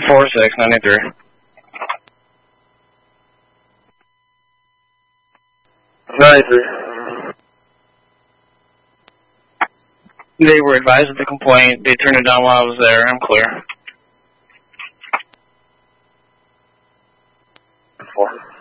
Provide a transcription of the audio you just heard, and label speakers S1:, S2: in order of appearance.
S1: 4693. They were advised of the complaint. They turned it down while I was there. I'm clear.
S2: 4.